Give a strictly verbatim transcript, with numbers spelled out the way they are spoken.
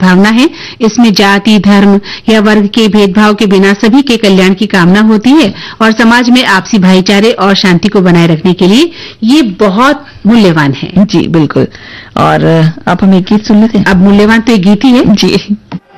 भावना है। इसमें जाति, धर्म या वर्ग के भेदभाव के बिना सभी के कल्याण की कामना होती है और समाज में आपसी भाईचारे और शांति को बनाए रखने के लिए ये बहुत मूल्यवान है। जी बिल्कुल। और अब हम एक गीत सुन लेते हैं। अब मूल्यवान तो एक गीत ही है। जी।